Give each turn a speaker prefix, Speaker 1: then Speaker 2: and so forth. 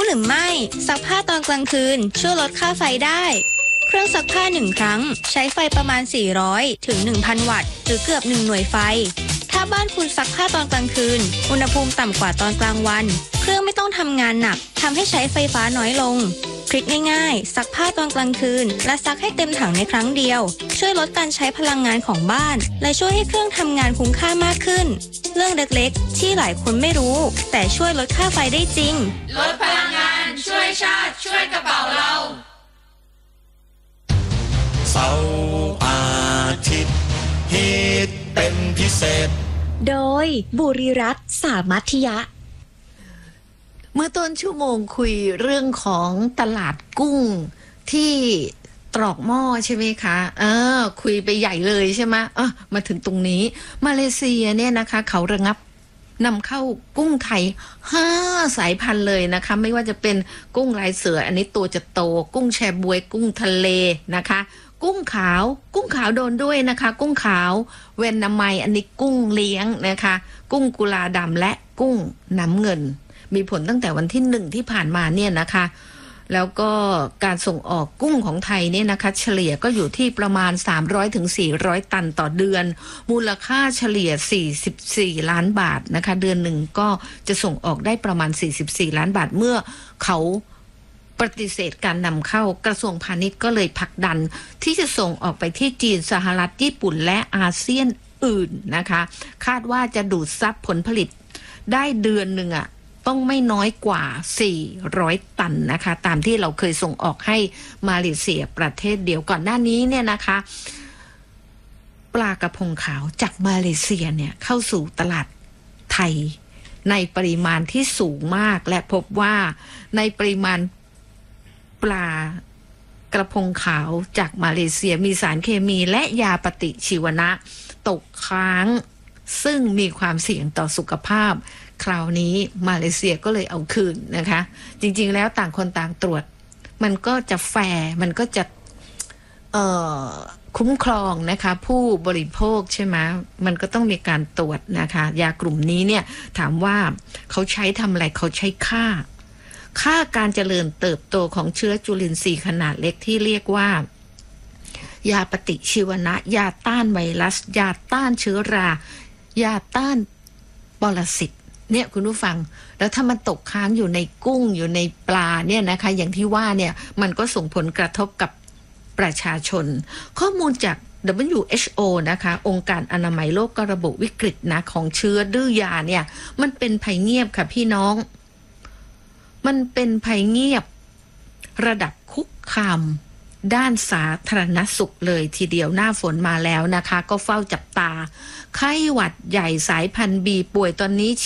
Speaker 1: หรือไม่ซักผ้าตอนกลางคืนช่วยลดค่าไฟได้เครื่องซักผ้า1ครั้งใช้ไฟประมาณ400ถึง 1,000 วัตต์หรือเกือบ1หน่วยไฟถ้าบ้านคุณซักผ้าตอนกลางคืนอุณหภูมิต่ำกว่าตอนกลางวันเครื่องไม่ต้องทำงานหนักทำให้ใช้ไฟฟ้าน้อยลงทริคง่ายๆซักผ้าตอนกลางคืนและซักให้เต็มถังในครั้งเดียวช่วยลดการใช้พลังงานของบ้านและช่วยให้เครื่องทำงานคุ้มค่ามากขึ้นเรื่องเล็กๆที่หลายคนไม่รู้แต่ช่วยลดค่าไฟได้จริง
Speaker 2: ลดพลังงานช่วยชาติช่วยกระเป๋าเรา
Speaker 3: เสาร์อาทิตย์ฮิตเป็นพิเศษ
Speaker 4: โดยบุรีรัตน์สามัธยะ
Speaker 5: เมื่อต้นชั่วโมงคุยเรื่องของตลาดกุ้งที่ตรอกหม้อใช่ไหมคะคุยไปใหญ่เลยใช่ไหมมาถึงตรงนี้มาเลเซียเนี่ยนะคะเขาระงับนำเข้ากุ้งไทย5 สายพันธุ์เลยนะคะไม่ว่าจะเป็นกุ้งลายเสืออันนี้ตัวจะโตกุ้งแชบวยกุ้งทะเลนะคะกุ้งขาวโดนด้วยนะคะกุ้งขาวเวนนามัยอันนี้กุ้งเลี้ยงนะคะกุ้งกุลาดำและกุ้งน้ำเงินมีผลตั้งแต่วันที่1ที่ผ่านมาเนี่ยนะคะแล้วก็การส่งออกกุ้งของไทยเนี่ยนะคะเฉลี่ยก็อยู่ที่ประมาณ300ถึง400ตันต่อเดือนมูลค่าเฉลี่ย44ล้านบาทนะคะเดือนหนึ่งก็จะส่งออกได้ประมาณ44ล้านบาทเมื่อเขาปฏิเสธการนำเข้ากระทรวงพาณิชย์ก็เลยผลักดันที่จะส่งออกไปที่จีนสหรัฐญี่ปุ่นและอาเซียนอื่นนะคะคาดว่าจะดูดซับผลผลิตได้เดือนหนึ่งต้องไม่น้อยกว่า400ตันนะคะตามที่เราเคยส่งออกให้มาเลเซียประเทศเดียวก่อนหน้านี้เนี่ยนะคะปลากระพงขาวจากมาเลเซียเนี่ยเข้าสู่ตลาดไทยในปริมาณที่สูงมากและพบว่าในปริมาณปลากระพงขาวจากมาเลเซียมีสารเคมีและยาปฏิชีวนะตกค้างซึ่งมีความเสี่ยงต่อสุขภาพคราวนี้มาเลเซียก็เลยเอาคืนนะคะจริงๆแล้วต่างคนต่างตรวจมันก็จะแฟร์มันก็จะคุ้มครองนะคะผู้บริโภคใช่ไหมมันก็ต้องมีการตรวจนะคะยากลุ่มนี้เนี่ยถามว่าเขาใช้ทำอะไรเขาใช้ฆ่าการเจริญเติบโตของเชื้อจุลินทรีย์ขนาดเล็กที่เรียกว่ายาปฏิชีวนะยาต้านไวรัสยาต้านเชื้อรายาต้านปรสิตเนี่ยคุณผู้ฟังแล้วถ้ามันตกค้างอยู่ในกุ้งอยู่ในปลาเนี่ยนะคะอย่างที่ว่าเนี่ยมันก็ส่งผลกระทบกับประชาชนข้อมูลจาก WHO นะคะองค์การอนามัยโลกก็ระบุวิกฤตนะของเชื้อดื้อยาเนี่ยมันเป็นภัยเงียบค่ะพี่น้องมันเป็นภัยเงียบระดับคุกคามด้านสาธารณสุขเลยทีเดียวหน้าฝนมาแล้วนะคะก็เฝ้าจับตาไข้หวัดใหญ่สายพันธุ์ B ป่วยตอนนี้